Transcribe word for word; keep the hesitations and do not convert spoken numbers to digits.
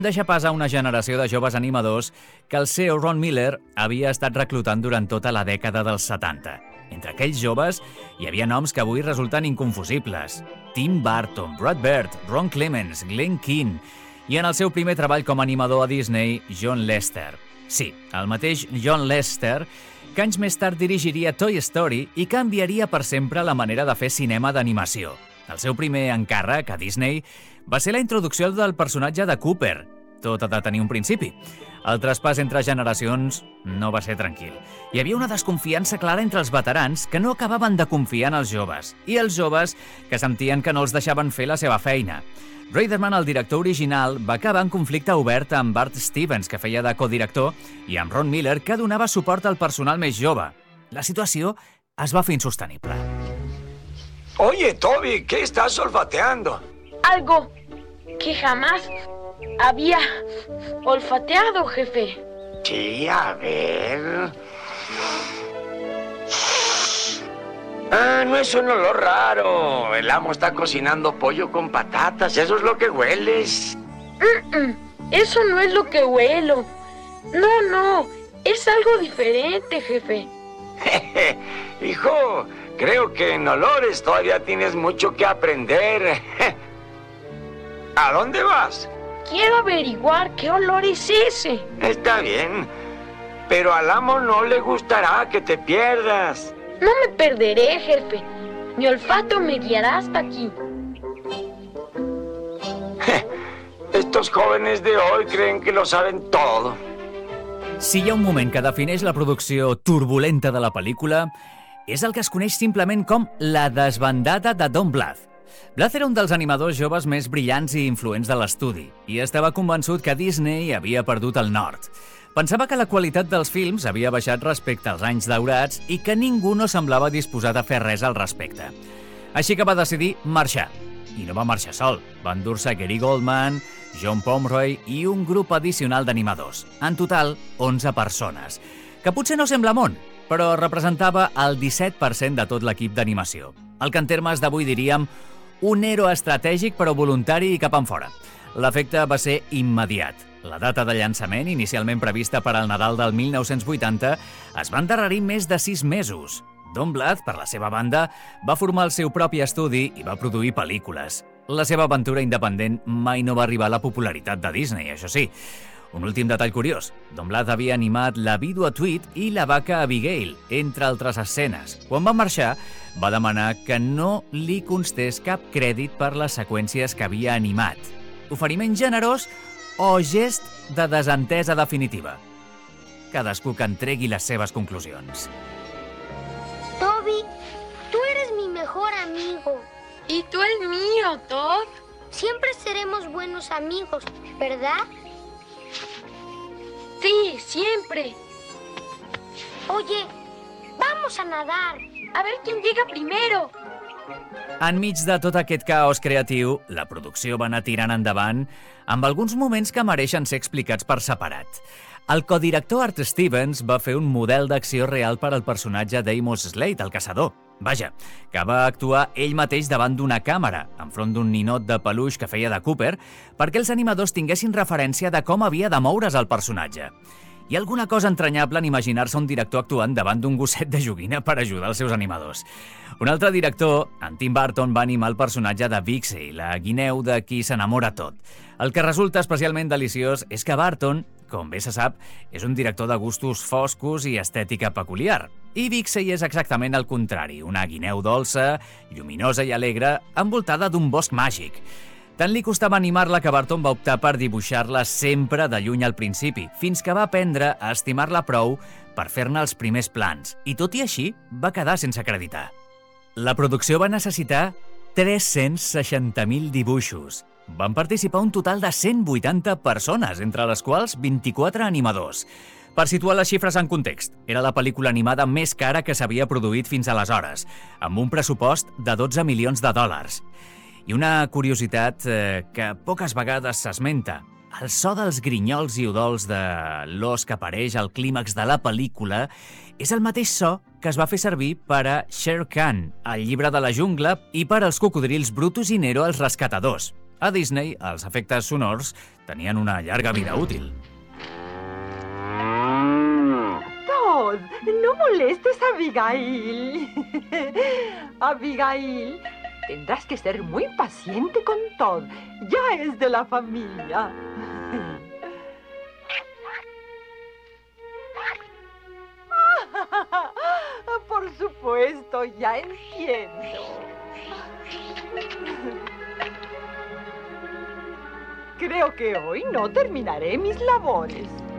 deixa pas a una generació de joves animadors que el C E O Ron Miller havia estat reclutant durant tota la dècada dels setanta. Entre aquells joves hi havia noms que avui resulten inconfusibles. Tim Burton, Brad Bird, Ron Clements, Glenn Keane i en el seu primer treball com a animador a Disney, John Lasseter. Sí, el mateix John Lasseter, que anys més tard dirigiria Toy Story i canviaria per sempre la manera de fer cinema d'animació. El seu primer encàrrec a Disney va ser la introducció del personatge de Cooper. Tot ha de tenir un principi. El traspàs entre generacions no va ser tranquil. Hi havia una desconfiança clara entre els veterans que no acabaven de confiar en els joves i els joves que sentien que no els deixaven fer la seva feina. Reitherman, el director original, va acabar en conflicte obert amb Bart Stevens, que feia de codirector, i amb Ron Miller, que donava suport al personal més jove. La situació es va fer insostenible. Oye, Toby, ¿qué estás olfateando? Algo que jamás había olfateado, jefe. Sí, a ver... Ah, no es un olor raro. El amo está cocinando pollo con patatas. Eso es lo que hueles. Mm-mm, eso no es lo que huelo. No, no. Es algo diferente, jefe. Hijo, creo que en olores todavía tienes mucho que aprender. ¿A dónde vas? Quiero averiguar qué olor es ese. Está bien. Pero al amo no le gustará que te pierdas. No me perderé, jefe. Mi olfato me guiará hasta aquí. Estos jóvenes de hoy creen que lo saben todo. Si hi ha un moment que defineix la producció turbulenta de la pel·lícula, és el que es coneix simplement com la desbandada de Don Bluth. Bluth era un dels animadors joves més brillants i influents de l'estudi i estava convençut que Disney havia perdut el nord. Pensava que la qualitat dels films havia baixat respecte als anys daurats i que ningú no semblava disposat a fer res al respecte. Així que va decidir marxar. I no va marxar sol. Va endur-se Gary Goldman, John Pomeroy i un grup addicional d'animadors. En total, onze persones. Que potser no sembla molt, però representava el disset per cent de tot l'equip d'animació. El que en termes d'avui diríem un héroe estratègic però voluntari i cap enfora. L'efecte va ser immediat. La data de llançament, inicialment prevista per al Nadal del mil nou-cents vuitanta, es va endarrerir més de sis mesos. Don Bluth, per la seva banda, va formar el seu propi estudi i va produir pel·lícules. La seva aventura independent mai no va arribar a la popularitat de Disney, això sí. Un últim detall curiós. Don Bluth havia animat La vídua Tweet i La vaca Abigail, entre altres escenes. Quan va marxar, va demanar que no li constés cap crèdit per les seqüències que havia animat. Oferiment generós o gest de desentesa definitiva. Cadascú que en tregui les seves conclusions. Toby, tú eres mi mejor amigo. Y tú el mío, Todd. Siempre seremos buenos amigos, ¿verdad? Sí, siempre. Oye, vamos a nadar. A ver quién llega primero. Enmig de tot aquest caos creatiu, la producció va anar tirant endavant amb alguns moments que mereixen ser explicats per separat. El codirector Art Stevens va fer un model d'acció real per al personatge d'Amos Slade, el caçador. Vaja, que va actuar ell mateix davant d'una càmera, enfront d'un ninot de peluix que feia de Cooper, perquè els animadors tinguessin referència de com havia de moure's el personatge. Hi ha alguna cosa entranyable en imaginar-se un director actuant davant d'un gosset de joguina per ajudar els seus animadors. Un altre director, en Tim Burton, va animar el personatge de Vixie, la guineu de qui s'enamora tot. El que resulta especialment deliciós és que Burton, com bé se sap, és un director de gustos foscos i estètica peculiar. I Vixie és exactament el contrari, una guineu dolça, lluminosa i alegre, envoltada d'un bosc màgic. Tant li costava animar-la que Burton va optar per dibuixar-la sempre de lluny al principi, fins que va aprendre a estimar-la prou per fer-ne els primers plans, i tot i així va quedar sense acreditar. La producció va necessitar tres-cents seixanta mil dibuixos. Van participar un total de cent vuitanta persones, entre les quals vint-i-quatre animadors. Per situar les xifres en context, era la pel·lícula animada més cara que s'havia produït fins aleshores, amb un pressupost de dotze milions de dòlars. I una curiositat eh, que poques vegades s'esmenta. El so dels grinyols i udols de l'os que apareix al clímax de la pel·lícula és el mateix so que es va fer servir per a Shere Khan, el llibre de la jungla, i per als cocodrils Brutus i Nero, els rescatadors. A Disney, els efectes sonors tenien una llarga vida útil. Todd, no molestes a Abigail. Abigail, tendrás que ser muy paciente con Todd. Ya es de la familia. Por supuesto, ya entiendo. Creo que hoy no terminaré mis labores.